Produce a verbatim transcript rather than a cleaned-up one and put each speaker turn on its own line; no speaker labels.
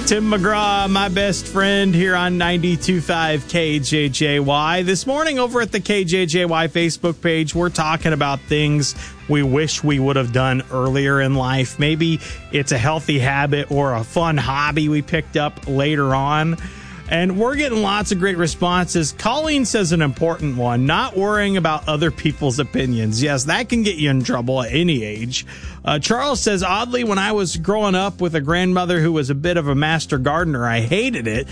Tim McGraw, my best friend here on ninety-two point five K J J Y. This morning over at the K J J Y Facebook page, we're talking about things we wish we would have done earlier in life. Maybe it's a healthy habit or a fun hobby we picked up later on. And we're getting lots of great responses. Colleen says an important one, not worrying about other people's opinions. Yes, that can get you in trouble at any age. Uh, Charles says, oddly, when I was growing up with a grandmother who was a bit of a master gardener, I hated it,